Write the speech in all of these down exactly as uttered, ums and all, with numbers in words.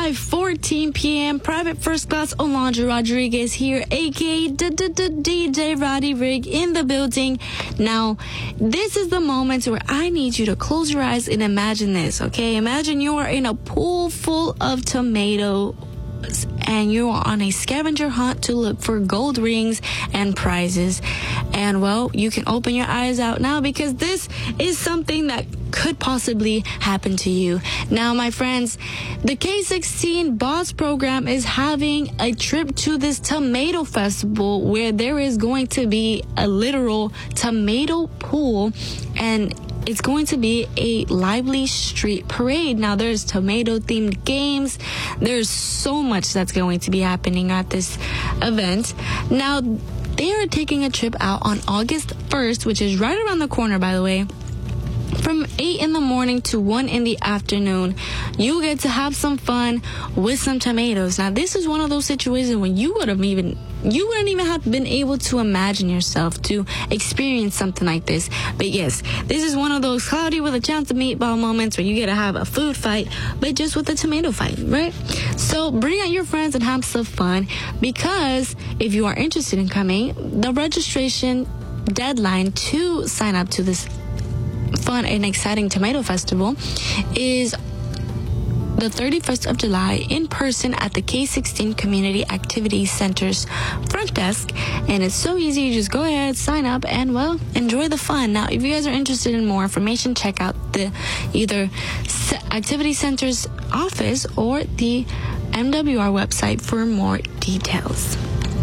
five fourteen p.m. Private First Class Alondra Rodriguez here, aka D J Roddy Rig, in the building. Now, this is the moment where I need you to close your eyes and imagine this, okay? Imagine you are in a pool full of tomatoes and you are on a scavenger hunt to look for gold rings and prizes. And, well, you can open your eyes out now because this is something that could possibly happen to you. Now, my friends, the K sixteen Boss program is having a trip to this tomato festival where there is going to be a literal tomato pool, and it's going to be a lively street parade. Now, there's tomato-themed games. There's so much that's going to be happening at this event. Now, they are taking a trip out on August first, which is right around the corner, by the way. From eight in the morning to one in the afternoon, you get to have some fun with some tomatoes. Now, this is one of those situations when you would have even, you wouldn't even have been able to imagine yourself to experience something like this. But yes, this is one of those cloudy with a chance of meatball moments where you get to have a food fight, but just with a tomato fight, right? So bring out your friends and have some fun, because if you are interested in coming, the registration deadline to sign up to this fun and exciting tomato festival is the thirty-first of July in person at the K sixteen Community Activities Center's front desk. And it's so easy. You just go ahead, sign up, and, well, enjoy the fun. Now, if you guys are interested in more information, check out the either Activity Center's office or the M W R website for more details.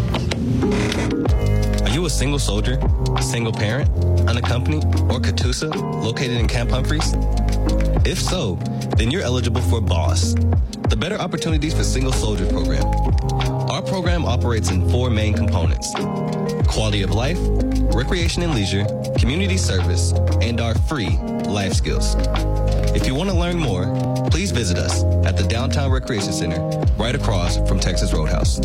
Are you a single soldier, a single parent, unaccompanied, or Catoosa located in Camp Humphreys? If so, then you're eligible for BOSS, the Better Opportunities for Single Soldiers program. Our program operates in four main components: quality of life, recreation and leisure, community service, and our free life skills. If you want to learn more, please visit us at the Downtown Recreation Center right across from Texas Roadhouse.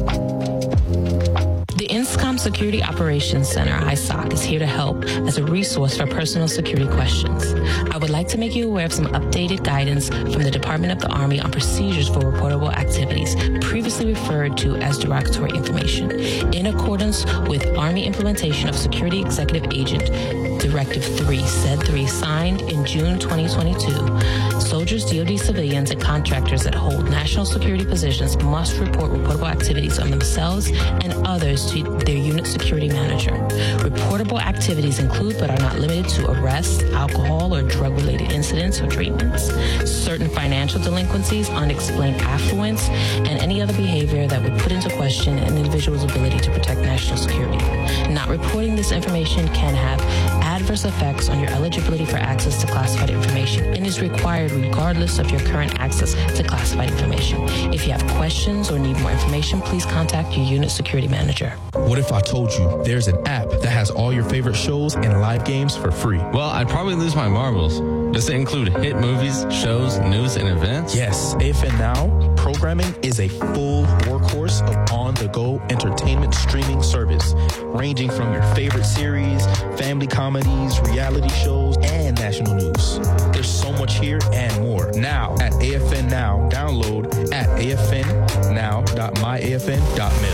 The INSCOM Security Operations Center, I S O C, is here to help as a resource for personal security questions. I would like to make you aware of some updated guidance from the Department of the Army on procedures for reportable activities, previously referred to as derogatory information. In accordance with Army implementation of Security Executive Agent Directive three, S E D three, signed in June twenty twenty-two, soldiers, D O D civilians, and contractors that hold national security positions must report reportable activities on themselves and others to their unit security manager. Reportable activities include, but are not limited to, arrests, alcohol or drug-related incidents or treatments, certain financial delinquencies, unexplained affluence, and any other behavior that would put into question an individual's ability to protect national security. Not reporting this information can have adverse effects on your eligibility for access to classified information and is required regardless of your current access to classified information. If you have questions or need more information, please contact your unit security manager. What if I told you there's an app that has all your favorite shows and live games for free? Well, I'd probably lose my marbles. Does it include hit movies, shows, news, and events? Yes. A F N Now programming is a full workhorse of on-the-go entertainment streaming service, ranging from your favorite series, family comedies, reality shows, and national news. There's so much here and more. Now at A F N Now, download at a f n now dot my a f n dot mil.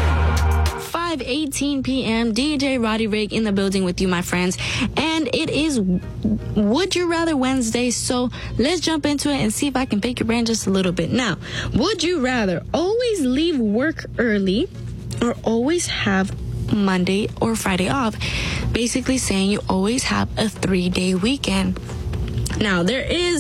five eighteen p.m. D J Roddy Rig in the building with you, my friends. And it is Would You Rather Wednesday, so let's jump into it and see if I can pick your brain just a little bit. Now, would you rather always leave work early or always have Monday or Friday off? Basically saying you always have a three-day weekend. Now, there is